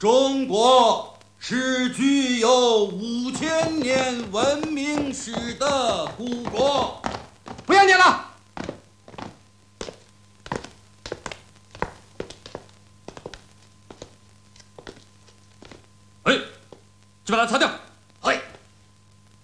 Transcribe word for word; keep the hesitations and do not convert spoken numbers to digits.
中国是具有五千年文明史的古国。 不要念了。 哎，去把它擦掉。